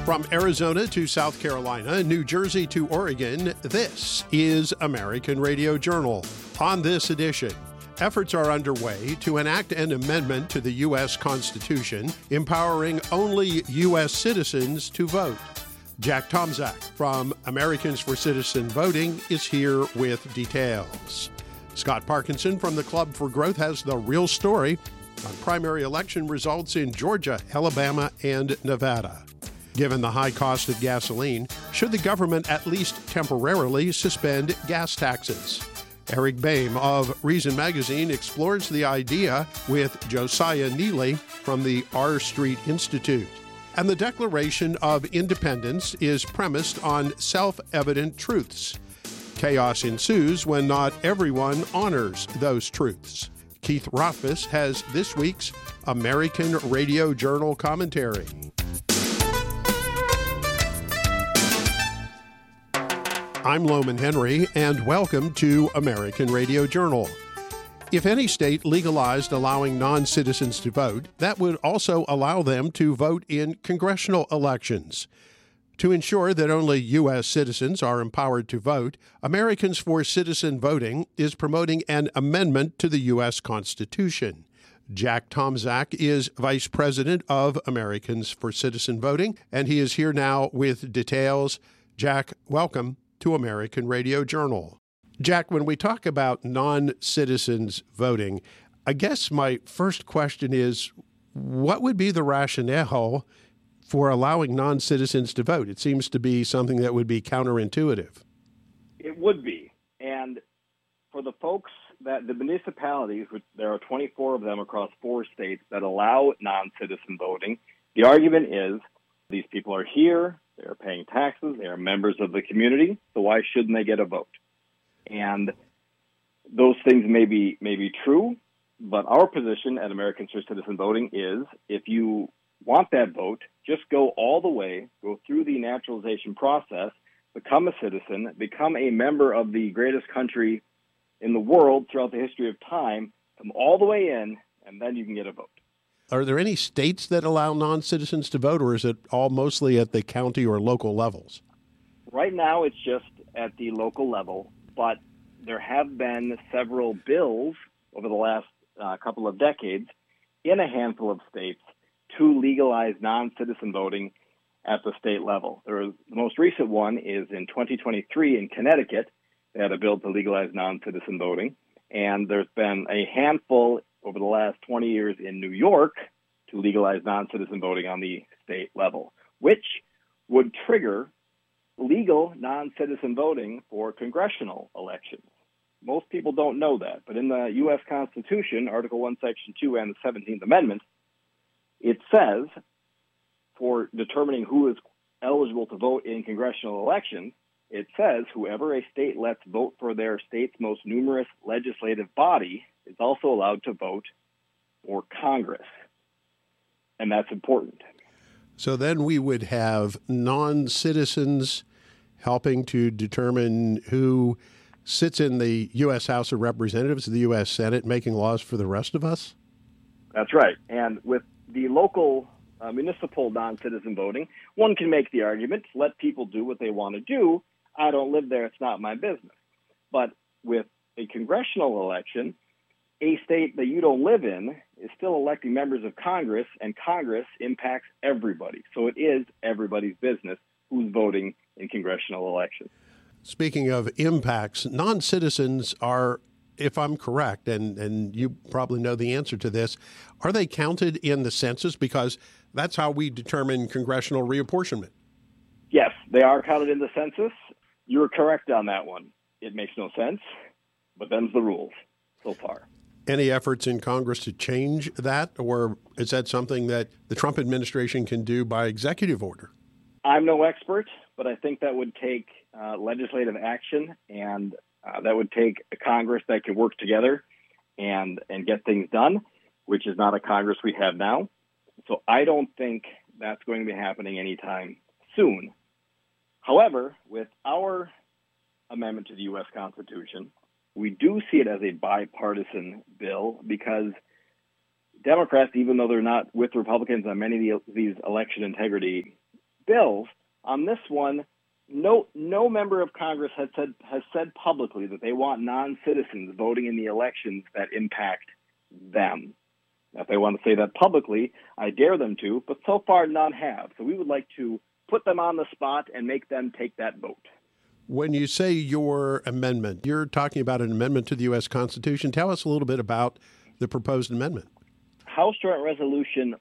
From Arizona to South Carolina, New Jersey to Oregon, this is American Radio Journal. On this edition, efforts are underway to enact an amendment to the U.S. Constitution empowering only U.S. citizens to vote. Jack Tomczak from Americans for Citizen Voting is here with details. Scott Parkinson from the Club for Growth has the real story on primary election results in Georgia, Alabama, and Nevada. Given the high cost of gasoline, should the government at least temporarily suspend gas taxes? Eric Boehm of Reason Magazine explores the idea with Josiah Neely from the R Street Institute. And the Declaration of Independence is premised on self-evident truths. Chaos ensues when not everyone honors those truths. Keith Rothfuss has this week's American Radio Journal commentary. I'm Loman Henry, and welcome to American Radio Journal. If any state legalized allowing non-citizens to vote, that would also allow them to vote in congressional elections. To ensure that only U.S. citizens are empowered to vote, Americans for Citizen Voting is promoting an amendment to the U.S. Constitution. Jack Tomczak is Vice President of Americans for Citizen Voting, and he is here now with details. Jack, welcome to American Radio Journal. Jack, when we talk about non-citizens voting, I guess my first question is, what would be the rationale for allowing non-citizens to vote? It seems to be something that would be counterintuitive. It would be. And for the folks that the municipalities, which there are 24 of them across 4 states that allow non-citizen voting, the argument is these people are here, they're paying taxes, they are members of the community, so why shouldn't they get a vote? And those things may be true, but our position at Americans for Citizen Voting is if you want that vote, just go all the way, go through the naturalization process, become a citizen, become a member of the greatest country in the world throughout the history of time, come all the way in, and then you can get a vote. Are there any states that allow non-citizens to vote, or is it all mostly at the county or local levels? Right now, it's just at the local level, but there have been several bills over the last couple of decades in a handful of states to legalize non-citizen voting at the state level. The most recent one is in 2023 in Connecticut. They had a bill to legalize non-citizen voting, and there's been a handful over the last 20 years in New York to legalize non-citizen voting on the state level, which would trigger legal non-citizen voting for congressional elections. Most people don't know that, but in the U.S. Constitution, Article 1, Section 2, and the 17th Amendment, it says, for determining who is eligible to vote in congressional elections, it says whoever a state lets vote for their state's most numerous legislative body is also allowed to vote for Congress. And that's important. So then we would have non-citizens helping to determine who sits in the U.S. House of Representatives, the U.S. Senate, making laws for the rest of us? That's right. And with the local municipal non-citizen voting, one can make the argument, let people do what they want to do. I don't live there. It's not my business. But with a congressional election, a state that you don't live in is still electing members of Congress, and Congress impacts everybody. So it is everybody's business who's voting in congressional elections. Speaking of impacts, non-citizens are, if I'm correct, and you probably know the answer to this, are they counted in the census? Because that's how we determine congressional reapportionment. Yes, they are counted in the census. You're correct on that one. It makes no sense, but them's the rules so far. Any efforts in Congress to change that, or is that something that the Trump administration can do by executive order? I'm no expert, but I think that would take legislative action, and that would take a Congress that can work together and get things done, which is not a Congress we have now. So I don't think that's going to be happening anytime soon. However, with our amendment to the U.S. Constitution, we do see it as a bipartisan bill because Democrats, even though they're not with Republicans on many of these election integrity bills. On this one, no member of Congress has said publicly that they want non-citizens voting in the elections that impact them. Now, if they want to say that publicly, I dare them to, but so far none have. So we would like to put them on the spot and make them take that vote. When you say your amendment, you're talking about an amendment to the U.S. Constitution. Tell us a little bit about the proposed amendment. House Joint Resolution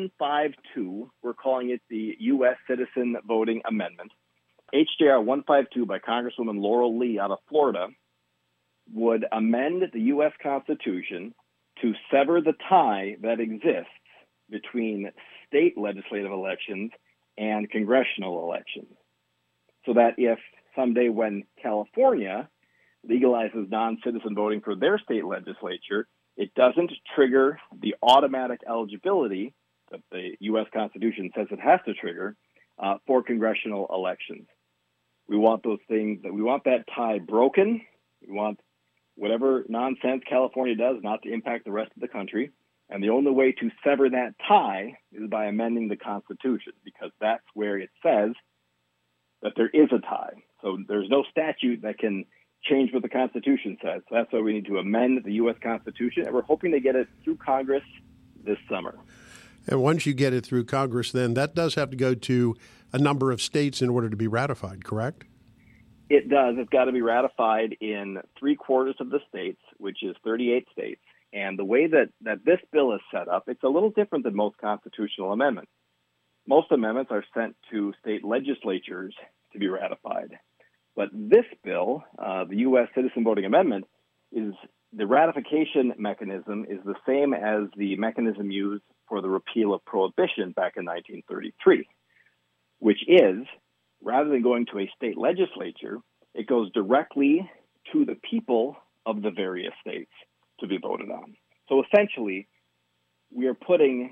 152, we're calling it the U.S. Citizen Voting Amendment. HJR 152 by Congresswoman Laurel Lee out of Florida would amend the U.S. Constitution to sever the tie that exists between state legislative elections and congressional elections. So that if someday when California legalizes non-citizen voting for their state legislature, it doesn't trigger the automatic eligibility that the U.S. Constitution says it has to trigger for congressional elections. We want those things, we want that tie broken. We want whatever nonsense California does not to impact the rest of the country. And the only way to sever that tie is by amending the Constitution, because that's where it says that there is a tie. So there's no statute that can change what the Constitution says. So that's why we need to amend the U.S. Constitution, and we're hoping to get it through Congress this summer. And once you get it through Congress, then that does have to go to a number of states in order to be ratified, correct? It does. It's got to be ratified in 3/4 of the states, which is 38 states. And the way that this bill is set up, it's a little different than most constitutional amendments. Most amendments are sent to state legislatures to be ratified. But this bill, the U.S. Citizen Voting Amendment, is the ratification mechanism is the same as the mechanism used for the repeal of prohibition back in 1933, which is, rather than going to a state legislature, it goes directly to the people of the various states to be voted on. So essentially, we are putting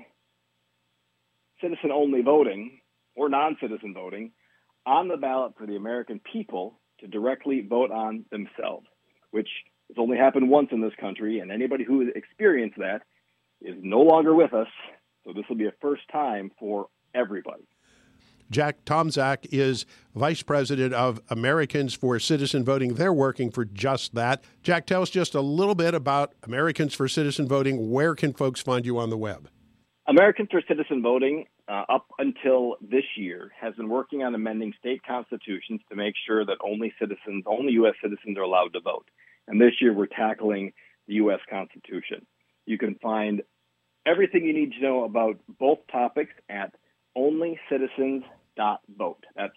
citizen-only voting or non-citizen voting on the ballot for the American people to directly vote on themselves, which has only happened once in this country, and anybody who experienced that is no longer with us. So this will be a first time for everybody. Jack Tomczak is Vice President of Americans for Citizen Voting. They're working for just that. Jack, tell us just a little bit about Americans for Citizen Voting. Where can folks find you on the web? Americans for Citizen Voting, up until this year, has been working on amending state constitutions to make sure that only U.S. citizens are allowed to vote. And this year we're tackling the U.S. Constitution. You can find everything you need to know about both topics at onlycitizens.vote. That's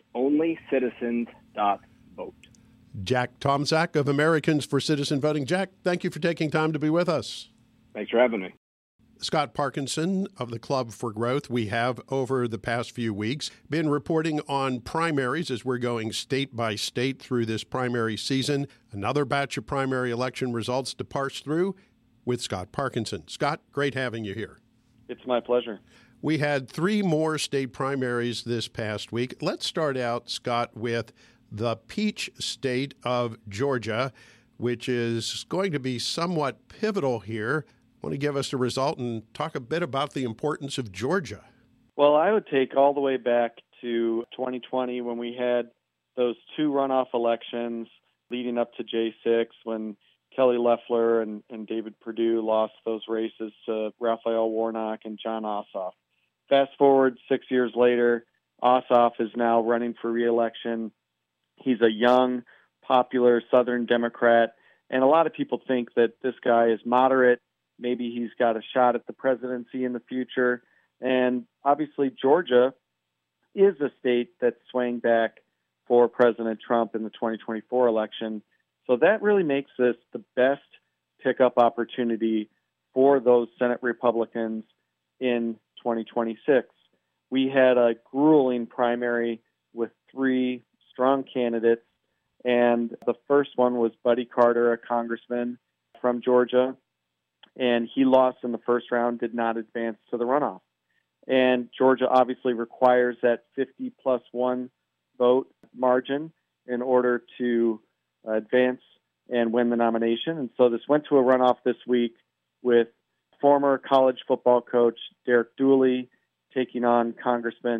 onlycitizens.vote. Jack Tomczak of Americans for Citizen Voting. Jack, thank you for taking time to be with us. Thanks for having me. Scott Parkinson of the Club for Growth. We have, over the past few weeks, been reporting on primaries as we're going state by state through this primary season. Another batch of primary election results to parse through with Scott Parkinson. Scott, great having you here. It's my pleasure. We had 3 more state primaries this past week. Let's start out, Scott, with the peach state of Georgia, which is going to be somewhat pivotal here. Want to give us the result and talk a bit about the importance of Georgia? Well, I would take all the way back to 2020 when we had those 2 runoff elections leading up to J6, when Kelly Loeffler and David Perdue lost those races to Raphael Warnock and Jon Ossoff. Fast forward 6 years later, Ossoff is now running for re-election. He's a young, popular Southern Democrat, and a lot of people think that this guy is moderate. Maybe he's got a shot at the presidency in the future. And obviously, Georgia is a state that swung back for President Trump in the 2024 election. So that really makes this the best pickup opportunity for those Senate Republicans in 2026. We had a grueling primary with 3 strong candidates, and the first one was Buddy Carter, a congressman from Georgia, and he lost in the first round, did not advance to the runoff. And Georgia obviously requires that 50+1 vote margin in order to advance and win the nomination. And so this went to a runoff this week with former college football coach Derek Dooley taking on Congressman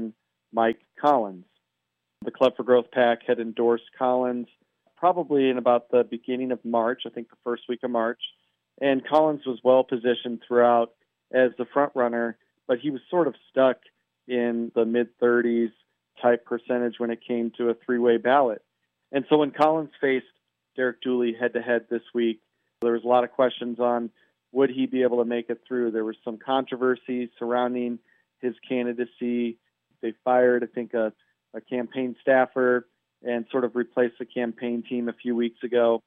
Mike Collins. The Club for Growth PAC had endorsed Collins probably in about the beginning of March, I think the first week of March. And Collins was well positioned throughout as the front runner, but he was sort of stuck in the mid-30s type percentage when it came to a three-way ballot. And so when Collins faced Derek Dooley head-to-head this week, there was a lot of questions on would he be able to make it through. There was some controversy surrounding his candidacy. They fired, I think, a campaign staffer and sort of replaced the campaign team a few weeks ago.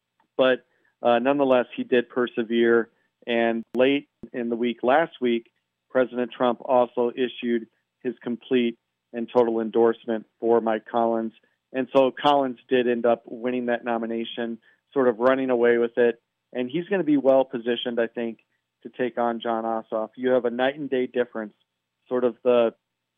But nonetheless, he did persevere. And late in the week, last week, President Trump also issued his complete and total endorsement for Mike Collins. And so Collins did end up winning that nomination, sort of running away with it. And he's going to be well positioned, I think, to take on Jon Ossoff. You have a night and day difference, sort of the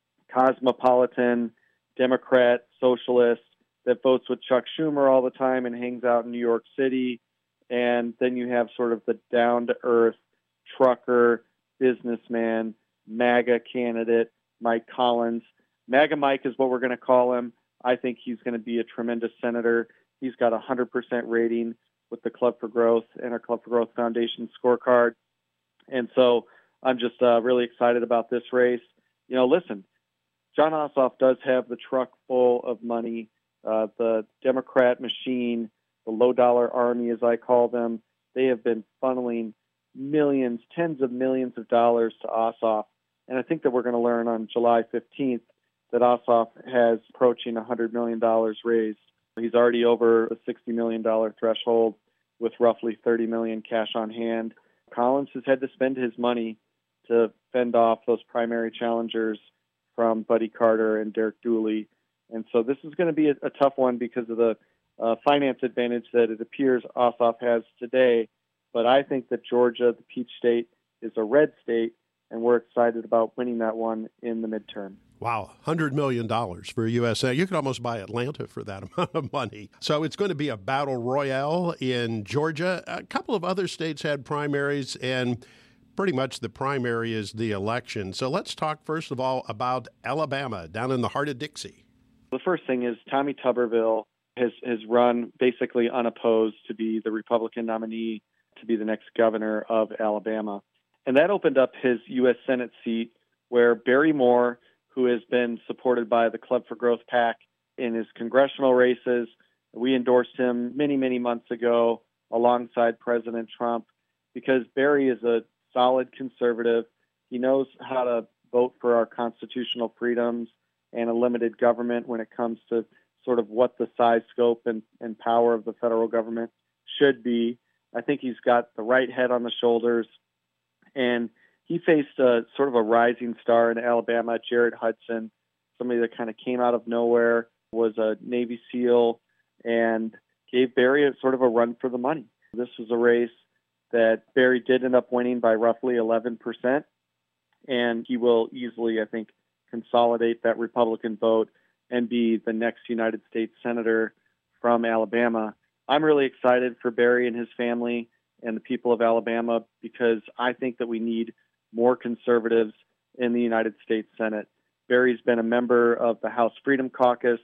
cosmopolitan Democrat socialist that votes with Chuck Schumer all the time and hangs out in New York City. And then you have sort of the down-to-earth trucker, businessman, MAGA candidate, Mike Collins. MAGA Mike is what we're going to call him. I think he's going to be a tremendous senator. He's got a 100% rating with the Club for Growth and our Club for Growth Foundation scorecard. And so I'm just really excited about this race. You know, listen, Jon Ossoff does have the truck full of money. The Democrat machine, the low-dollar army, as I call them, they have been funneling millions, tens of millions of dollars to Ossoff. And I think that we're going to learn on July 15th that Ossoff has approaching $100 million raised. He's already over a $60 million threshold with roughly $30 million cash on hand. Collins has had to spend his money to fend off those primary challengers from Buddy Carter and Derek Dooley. And so this is going to be a tough one because of the finance advantage that it appears Ossoff has today. But I think that Georgia, the Peach State, is a red state, and we're excited about winning that one in the midterm. Wow, $100 million for USA. You could almost buy Atlanta for that amount of money. So it's going to be a battle royale in Georgia. A couple of other states had primaries, and pretty much the primary is the election. So let's talk, first of all, about Alabama, down in the heart of Dixie. The first thing is Tommy Tuberville has run basically unopposed to be the Republican nominee to be the next governor of Alabama. And that opened up his U.S. Senate seat where Barry Moore, who has been supported by the Club for Growth PAC in his congressional races, we endorsed him many, many months ago alongside President Trump because Barry is a solid conservative. He knows how to vote for our constitutional freedoms and a limited government when it comes to sort of what the size, scope, and power of the federal government should be. I think he's got the right head on the shoulders. And he faced sort of a rising star in Alabama, Jared Hudson, somebody that kind of came out of nowhere, was a Navy SEAL, and gave Barry sort of a run for the money. This was a race that Barry did end up winning by roughly 11%, and he will easily, I think, consolidate that Republican vote and be the next United States Senator from Alabama. I'm really excited for Barry and his family and the people of Alabama because I think that we need more conservatives in the United States Senate. Barry's been a member of the House Freedom Caucus.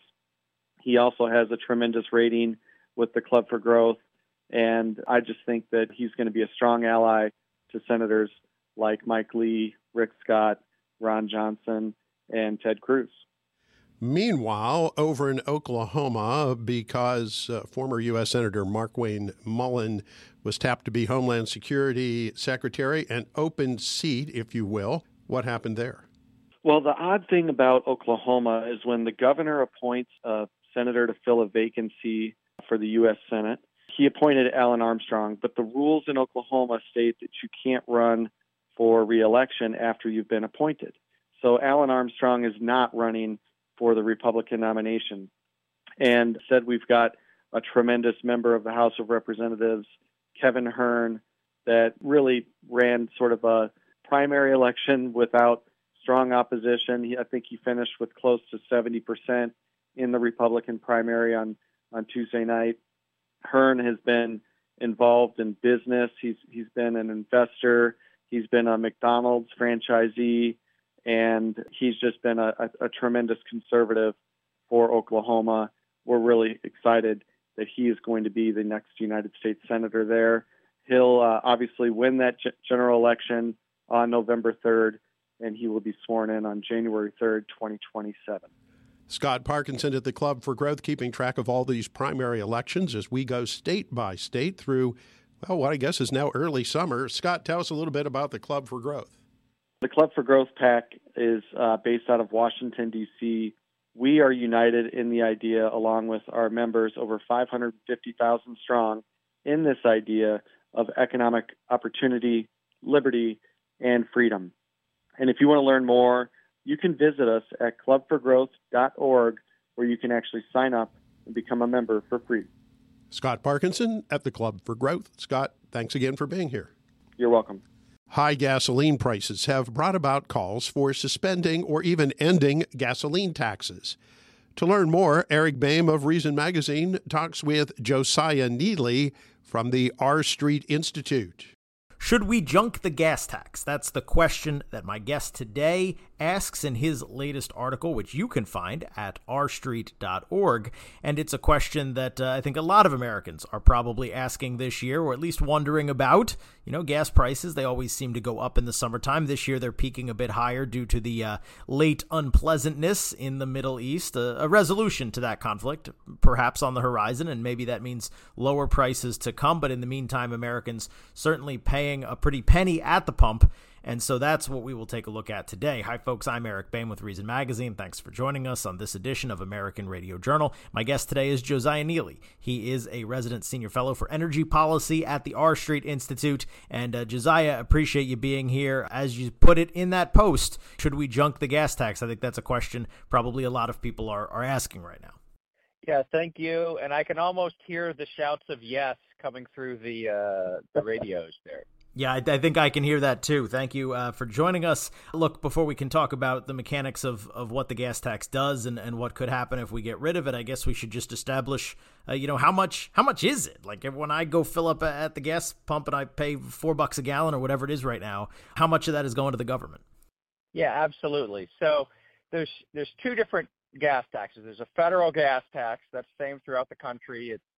He also has a tremendous rating with the Club for Growth, and I just think that he's going to be a strong ally to senators like Mike Lee, Rick Scott, Ron Johnson, and Ted Cruz. Meanwhile, over in Oklahoma, because former U.S. Senator Markwayne Mullin was tapped to be Homeland Security Secretary, an open seat, if you will. What happened there? Well, the odd thing about Oklahoma is when the governor appoints a senator to fill a vacancy for the U.S. Senate, he appointed Alan Armstrong, but the rules in Oklahoma state that you can't run for re-election after you've been appointed. So Alan Armstrong is not running for the Republican nomination. And said we've got a tremendous member of the House of Representatives, Kevin Hern, that really ran sort of a primary election without strong opposition. I think he finished with close to 70% in the Republican primary on Tuesday night. Hern has been involved in business. He's been an investor. He's been a McDonald's franchisee. and he's just been a tremendous conservative for Oklahoma. We're really excited that he is going to be the next United States Senator there. He'll obviously win that general election on November 3rd, and he will be sworn in on January 3rd, 2027. Scott Parkinson at the Club for Growth, keeping track of all these primary elections as we go state by state through, well, what I guess is now early summer. Scott, tell us a little bit about the Club for Growth. The Club for Growth PAC is based out of Washington, D.C. We are united in the idea, along with our members, over 550,000 strong, in this idea of economic opportunity, liberty, and freedom. And if you want to learn more, you can visit us at clubforgrowth.org, where you can actually sign up and become a member for free. Scott Parkinson at the Club for Growth. Scott, thanks again for being here. You're welcome. High gasoline prices have brought about calls for suspending or even ending gasoline taxes. To learn more, Eric Boehm of Reason Magazine talks with Josiah Neely from the R Street Institute. Should we junk the gas tax? That's the question that my guest today asks in his latest article, which you can find at rstreet.org. And it's a question that I think a lot of Americans are probably asking this year, or at least wondering about. You know, gas prices, they always seem to go up in the summertime. This year, they're peaking a bit higher due to the late unpleasantness in the Middle East. A resolution to that conflict, perhaps on the horizon, and maybe that means lower prices to come. But in the meantime, Americans certainly paying a pretty penny at the pump. And so that's what we will take a look at today. Hi, folks. I'm Eric Boehm with Reason Magazine. Thanks for joining us on this edition of American Radio Journal. My guest today is Josiah Neely. He is a resident senior fellow for energy policy at the R Street Institute. And Josiah, appreciate you being here. As you put it in that post, should we junk the gas tax? I think that's a question probably a lot of people are asking right now. Yeah, thank you. And I can almost hear the shouts of yes coming through the radios there. Yeah, I think I can hear that too. Thank you for joining us. Look, before we can talk about the mechanics of what the gas tax does and what could happen if we get rid of it, I guess we should just establish, how much is it? Like when I go fill up at the gas pump and I pay $4 a gallon or whatever it is right now, how much of that is going to the government? Yeah, absolutely. So there's two different gas taxes. There's a federal gas tax that's the same throughout the country. It's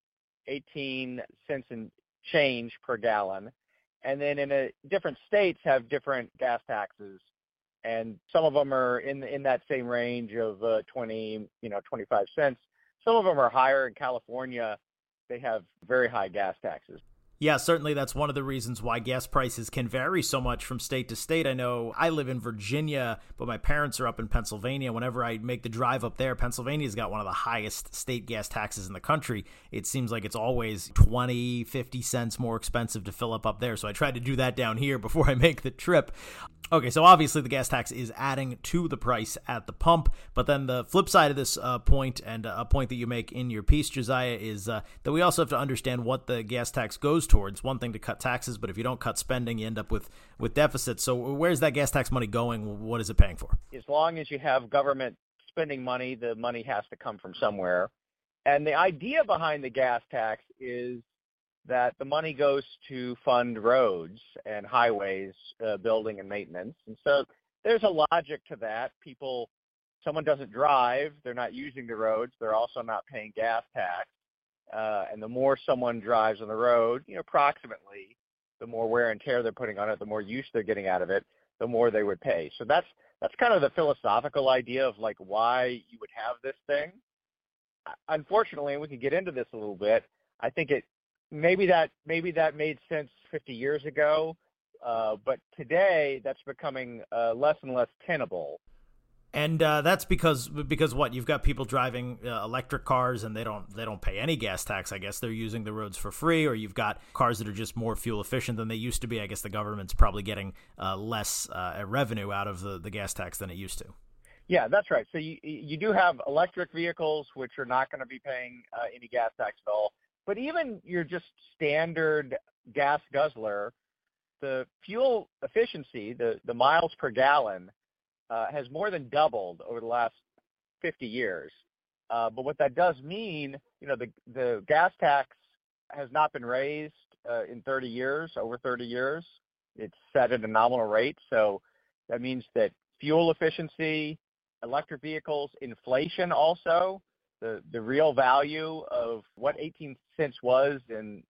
18 cents and change per gallon. And then different states have different gas taxes, and some of them are in that same range of 25 cents. Some of them are higher. In California, they have very high gas taxes. Yeah, certainly that's one of the reasons why gas prices can vary so much from state to state. I know I live in Virginia, but my parents are up in Pennsylvania. Whenever I make the drive up there, Pennsylvania's got one of the highest state gas taxes in the country. It seems like it's always 20, 50 cents more expensive to fill up there. So I try to do that down here before I make the trip. Okay, so obviously the gas tax is adding to the price at the pump, but then the flip side of this point, and a point that you make in your piece, Josiah, is that we also have to understand what the gas tax goes towards. One thing to cut taxes, but if you don't cut spending, you end up with deficits. So where's that gas tax money going? What is it paying for? As long as you have government spending money, the money has to come from somewhere. And the idea behind the gas tax is that the money goes to fund roads and highways, building and maintenance. And so there's a logic to that. Someone doesn't drive, they're not using the roads, they're also not paying gas tax. And the more someone drives on the road, approximately, the more wear and tear they're putting on it, the more use they're getting out of it, the more they would pay. So that's kind of the philosophical idea of like why you would have this thing. Unfortunately, and we can get into this a little bit, I think maybe that made sense 50 years ago, but today that's becoming less and less tenable. And that's because what? You've got people driving electric cars and they don't pay any gas tax. I guess they're using the roads for free, or you've got cars that are just more fuel efficient than they used to be. I guess the government's probably getting less revenue out of the gas tax than it used to. Yeah, that's right. So you do have electric vehicles, which are not going to be paying any gas tax at all. But even your just standard gas guzzler, the fuel efficiency, the miles per gallon, has more than doubled over the last 50 years. But what that does mean, the gas tax has not been raised in over 30 years. It's set at a nominal rate. So that means that fuel efficiency, electric vehicles, inflation also. The real value of what 18 cents was in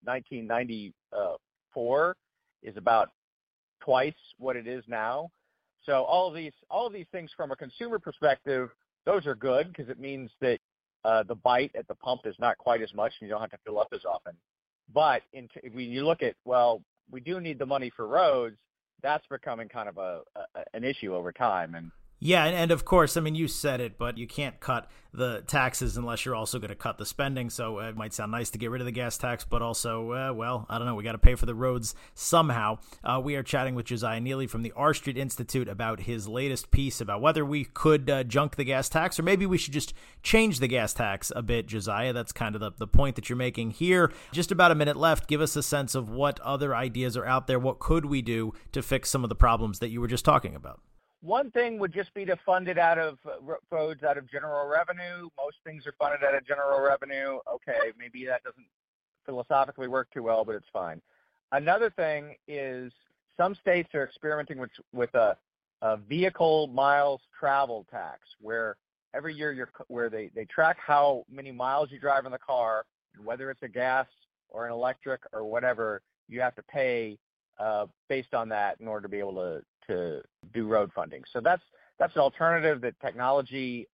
1994 is about twice what it is now. So all of these things from a consumer perspective, those are good because it means that the bite at the pump is not quite as much and you don't have to fill up as often. But when you look at, well, we do need the money for roads, that's becoming kind of an issue over time. And yeah, and of course, I mean, you said it, but you can't cut the taxes unless you're also going to cut the spending. So it might sound nice to get rid of the gas tax, but also, well, I don't know, we got to pay for the roads somehow. We are chatting with Josiah Neely from the R Street Institute about his latest piece about whether we could junk the gas tax, or maybe we should just change the gas tax a bit, Josiah. That's kind of the point that you're making here. Just about a minute left. Give us a sense of what other ideas are out there. What could we do to fix some of the problems that you were just talking about? One thing would just be to fund it out of roads, out of general revenue. Most things are funded out of general revenue. Okay, maybe that doesn't philosophically work too well, but it's fine. Another thing is some states are experimenting with a vehicle miles travel tax, where every year where they track how many miles you drive in the car, and whether it's a gas or an electric or whatever, you have to pay based on that in order to be able to do road funding. So that's an alternative that technology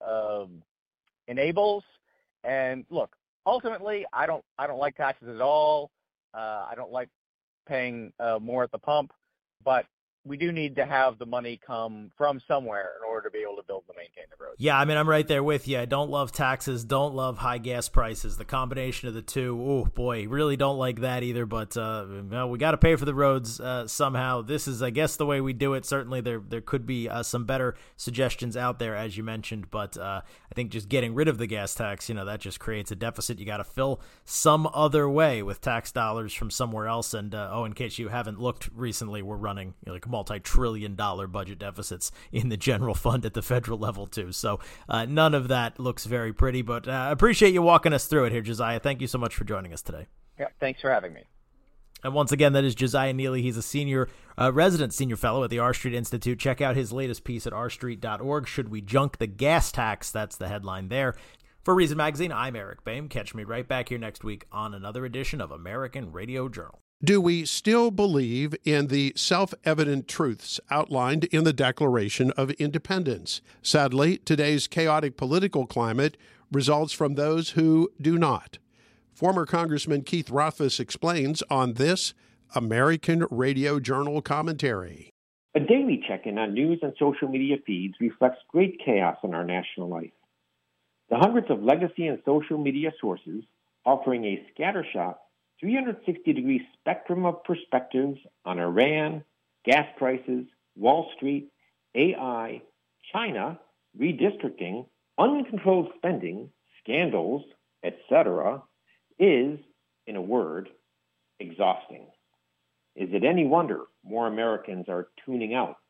enables. And look, ultimately, I don't like taxes at all. I don't like paying more at the pump, but we do need to have the money come from somewhere in order to be able to build and maintain the roads. Yeah, I mean, I'm right there with you. I don't love taxes, don't love high gas prices. The combination of the two, oh boy, really don't like that either. But well, we got to pay for the roads somehow. This is, I guess, the way we do it. Certainly, there could be some better suggestions out there, as you mentioned. But I think just getting rid of the gas tax, that just creates a deficit. You got to fill some other way with tax dollars from somewhere else. And in case you haven't looked recently, we're running like multi-trillion-dollar budget deficits in the general fund at the federal level too. So none of that looks very pretty, but appreciate you walking us through it here, Josiah. Thank you so much for joining us today. Yeah, thanks for having me. And once again, that is Josiah Neely. He's a resident senior fellow at the R Street Institute. Check out his latest piece at rstreet.org. Should we junk the gas tax? That's the headline there. For Reason Magazine, I'm Eric Boehm. Catch me right back here next week on another edition of American Radio Journal. Do we still believe in the self-evident truths outlined in the Declaration of Independence? Sadly, today's chaotic political climate results from those who do not. Former Congressman Keith Rothfus explains on this American Radio Journal commentary. A daily check-in on news and social media feeds reflects great chaos in our national life. The hundreds of legacy and social media sources offering a scattershot 360-degree spectrum of perspectives on Iran, gas prices, Wall Street, AI, China, redistricting, uncontrolled spending, scandals, etc., is, in a word, exhausting. Is it any wonder more Americans are tuning out?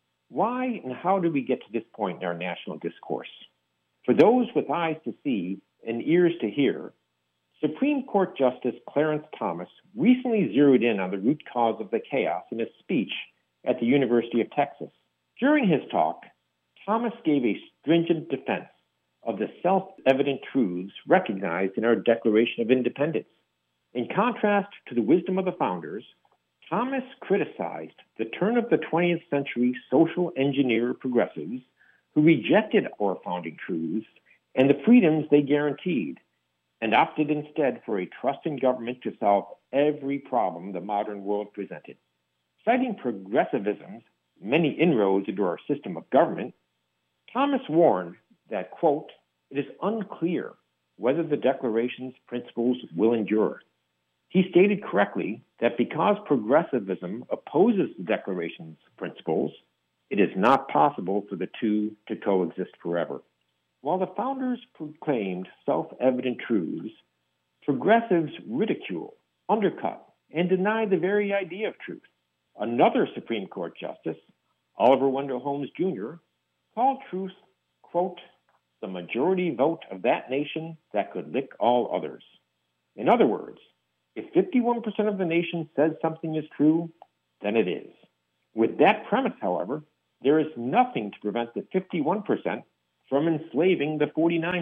Why and how did we get to this point in our national discourse? For those with eyes to see and ears to hear, Supreme Court Justice Clarence Thomas recently zeroed in on the root cause of the chaos in a speech at the University of Texas. During his talk, Thomas gave a stringent defense of the self-evident truths recognized in our Declaration of Independence. In contrast to the wisdom of the founders, Thomas criticized the turn of the 20th century social engineer progressives who rejected our founding truths and the freedoms they guaranteed, and opted instead for a trust in government to solve every problem the modern world presented. Citing progressivism's many inroads into our system of government, Thomas warned that, quote, it is unclear whether the Declaration's principles will endure. He stated correctly that because progressivism opposes the Declaration's principles, it is not possible for the two to coexist forever. While the founders proclaimed self-evident truths, progressives ridicule, undercut, and deny the very idea of truth. Another Supreme Court Justice, Oliver Wendell Holmes Jr., called truth, quote, the majority vote of that nation that could lick all others. In other words, if 51% of the nation says something is true, then it is. With that premise, however, there is nothing to prevent the 51% from enslaving the 49%.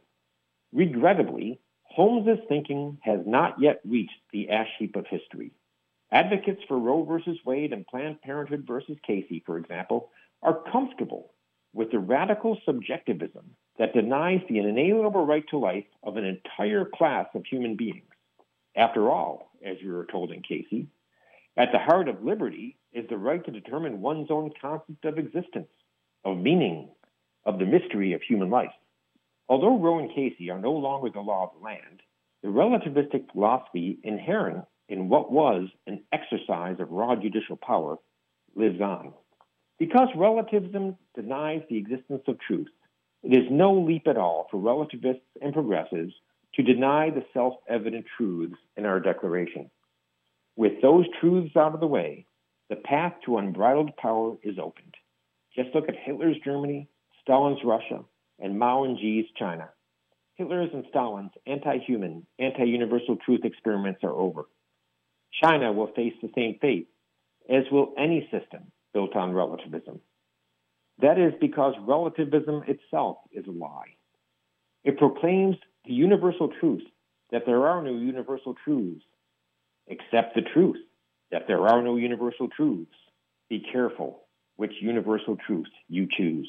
Regrettably, Holmes's thinking has not yet reached the ash heap of history. Advocates for Roe versus Wade and Planned Parenthood versus Casey, for example, are comfortable with the radical subjectivism that denies the inalienable right to life of an entire class of human beings. After all, as we were told in Casey, at the heart of liberty is the right to determine one's own concept of existence, of meaning, of the mystery of human life. Although Roe and Casey are no longer the law of the land, the relativistic philosophy inherent in what was an exercise of raw judicial power lives on. Because relativism denies the existence of truth, it is no leap at all for relativists and progressives to deny the self-evident truths in our Declaration. With those truths out of the way, the path to unbridled power is opened. Just look at Hitler's Germany, Stalin's Russia, and Mao and Xi's China. Hitler's and Stalin's anti-human, anti-universal truth experiments are over. China will face the same fate, as will any system built on relativism. That is because relativism itself is a lie. It proclaims the universal truth that there are no universal truths. Accept the truth that there are no universal truths. Be careful which universal truth you choose.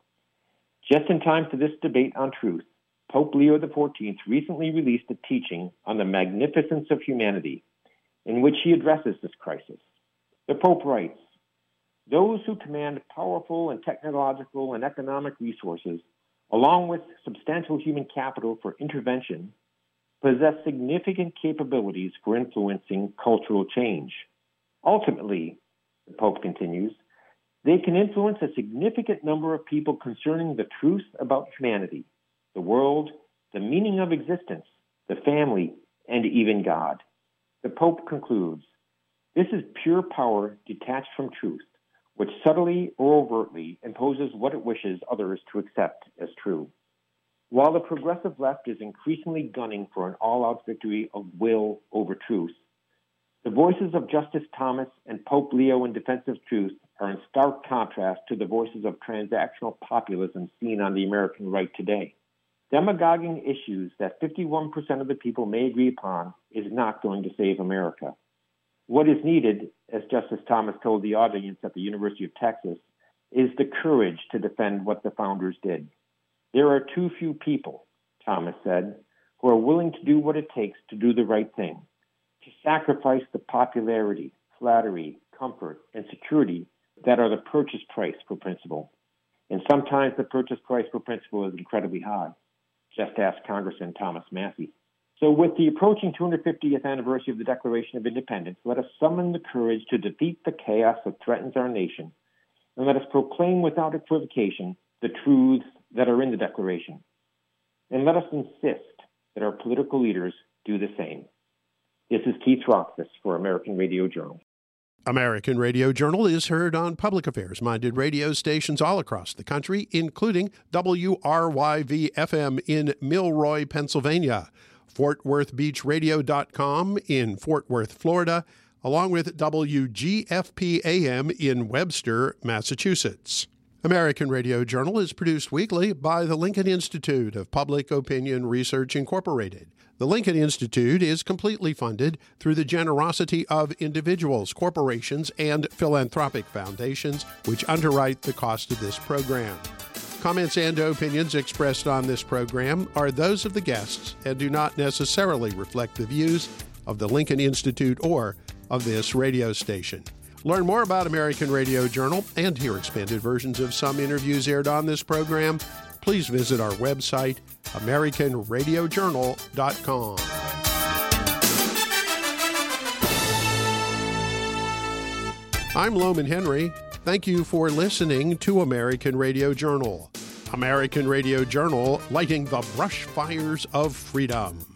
Just in time for this debate on truth, Pope Leo XIV recently released a teaching on the magnificence of humanity, in which he addresses this crisis. The Pope writes, "Those who command powerful and technological and economic resources, along with substantial human capital for intervention, possess significant capabilities for influencing cultural change. Ultimately," the Pope continues, "they can influence a significant number of people concerning the truth about humanity, the world, the meaning of existence, the family, and even God." The Pope concludes, "This is pure power detached from truth, which subtly or overtly imposes what it wishes others to accept as true." While the progressive left is increasingly gunning for an all-out victory of will over truth, the voices of Justice Thomas and Pope Leo in defense of truth are in stark contrast to the voices of transactional populism seen on the American right today. Demagoguing issues that 51% of the people may agree upon is not going to save America. What is needed, as Justice Thomas told the audience at the University of Texas, is the courage to defend what the founders did. "There are too few people," Thomas said, "who are willing to do what it takes to do the right thing, to sacrifice the popularity, flattery, comfort, and security that are the purchase price for principle. And sometimes the purchase price for principle is incredibly high. Just ask Congressman Thomas Massie." So with the approaching 250th anniversary of the Declaration of Independence, let us summon the courage to defeat the chaos that threatens our nation, and let us proclaim without equivocation the truths that are in the Declaration. And let us insist that our political leaders do the same. This is Keith Rothfuss for American Radio Journal. American Radio Journal is heard on public affairs-minded radio stations all across the country, including WRYV-FM in Milroy, Pennsylvania, FortWorthBeachRadio.com in Fort Worth, Florida, along with WGFP-AM in Webster, Massachusetts. American Radio Journal is produced weekly by the Lincoln Institute of Public Opinion Research, Incorporated. The Lincoln Institute is completely funded through the generosity of individuals, corporations, and philanthropic foundations, which underwrite the cost of this program. Comments and opinions expressed on this program are those of the guests and do not necessarily reflect the views of the Lincoln Institute or of this radio station. Learn more about American Radio Journal and hear expanded versions of some interviews aired on this program. Please visit our website, AmericanRadioJournal.com. I'm Loman Henry. Thank you for listening to American Radio Journal. American Radio Journal, lighting the brush fires of freedom.